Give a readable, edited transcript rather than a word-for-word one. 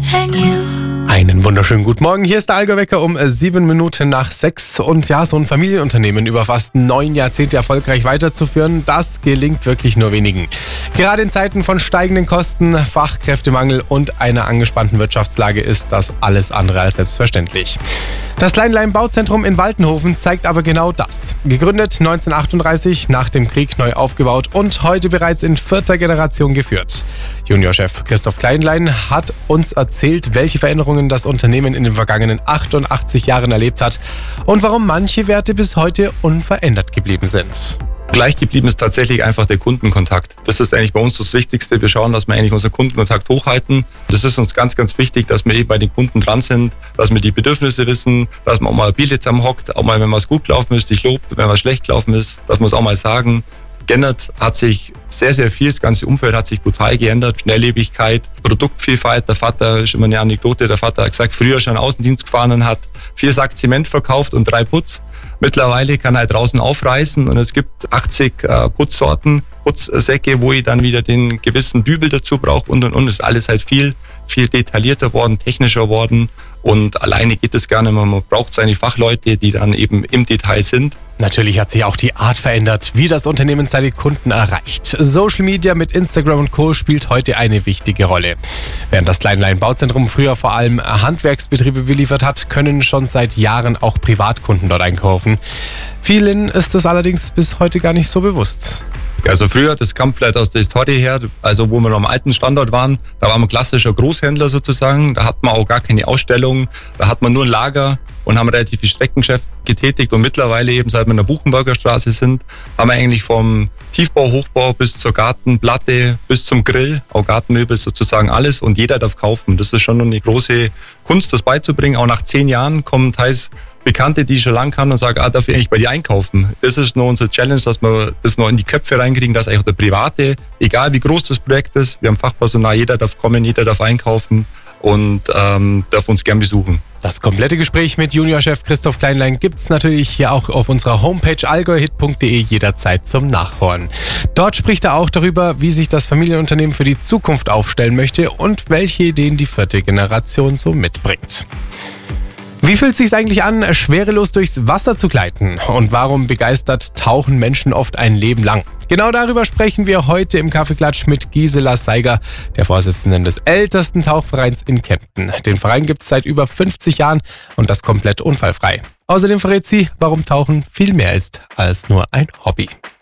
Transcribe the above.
and you. Einen wunderschönen guten Morgen. Hier ist der Allgäu-Wecker um 7 Minuten nach 6. Und ja, so ein Familienunternehmen über fast 9 Jahrzehnte erfolgreich weiterzuführen, das gelingt wirklich nur wenigen. Gerade in Zeiten von steigenden Kosten, Fachkräftemangel und einer angespannten Wirtschaftslage ist das alles andere als selbstverständlich. Das Kleinlein-Bauzentrum in Waltenhofen zeigt aber genau das. Gegründet 1938, nach dem Krieg neu aufgebaut und heute bereits in 4. Generation geführt. Juniorchef Christoph Kleinlein hat uns erzählt, welche Veränderungen das Unternehmen in den vergangenen 88 Jahren erlebt hat und warum manche Werte bis heute unverändert geblieben sind. Gleich geblieben ist tatsächlich einfach der Kundenkontakt. Das ist eigentlich bei uns das Wichtigste. Wir schauen, dass wir eigentlich unseren Kundenkontakt hochhalten. Das ist uns ganz, ganz wichtig, dass wir eben bei den Kunden dran sind, dass wir die Bedürfnisse wissen, dass man auch mal ein Bier zusammenhockt, auch mal, wenn was gut gelaufen ist, dich lobt, wenn was schlecht gelaufen ist, dass wir es auch mal sagen. Geändert hat sich sehr, sehr viel. Das ganze Umfeld hat sich brutal geändert. Schnelllebigkeit, Produktvielfalt. Der Vater, ist immer eine Anekdote, der Vater hat gesagt, früher schon Außendienst gefahren und hat 4 Sack Zement verkauft und 3 Putz. Mittlerweile kann er draußen aufreißen und es gibt 80 Putzsorten, Putzsäcke, wo ich dann wieder den gewissen Dübel dazu brauche und. Ist alles halt viel detaillierter worden, technischer worden und alleine geht es gar nicht mehr. Man braucht seine Fachleute, die dann eben im Detail sind. Natürlich hat sich auch die Art verändert, wie das Unternehmen seine Kunden erreicht. Social Media mit Instagram und Co. spielt heute eine wichtige Rolle. Während das Kleinlein-Bauzentrum früher vor allem Handwerksbetriebe beliefert hat, können schon seit Jahren auch Privatkunden dort einkaufen. Vielen ist das allerdings bis heute gar nicht so bewusst. Also früher, das kam vielleicht aus der Historie her, also wo wir noch am alten Standort waren, da war man klassischer Großhändler sozusagen, da hat man auch gar keine Ausstellung, da hat man nur ein Lager und haben relativ viel Streckengeschäft getätigt und mittlerweile eben, seit wir in der Buchenberger Straße sind, haben wir eigentlich vom Tiefbau, Hochbau bis zur Gartenplatte, bis zum Grill, auch Gartenmöbel sozusagen alles und jeder darf kaufen. Das ist schon noch eine große Kunst, das beizubringen. Auch nach 10 Jahren kommen teils Bekannte, die schon lang kann und sagen, darf ich eigentlich bei dir einkaufen? Das ist noch unsere Challenge, dass wir das noch in die Köpfe reinkriegen, dass eigentlich der Private, egal wie groß das Projekt ist, wir haben Fachpersonal, jeder darf kommen, jeder darf einkaufen und darf uns gern besuchen. Das komplette Gespräch mit Juniorchef Christoph Kleinlein gibt's natürlich hier auch auf unserer Homepage allgäuhit.de jederzeit zum Nachhören. Dort spricht er auch darüber, wie sich das Familienunternehmen für die Zukunft aufstellen möchte und welche Ideen die 4. Generation so mitbringt. Wie fühlt es sich eigentlich an, schwerelos durchs Wasser zu gleiten? Und warum begeistert Tauchen Menschen oft ein Leben lang? Genau darüber sprechen wir heute im Kaffeeklatsch mit Gisela Seiger, der Vorsitzenden des ältesten Tauchvereins in Kempten. Den Verein gibt es seit über 50 Jahren und das komplett unfallfrei. Außerdem verrät sie, warum Tauchen viel mehr ist als nur ein Hobby.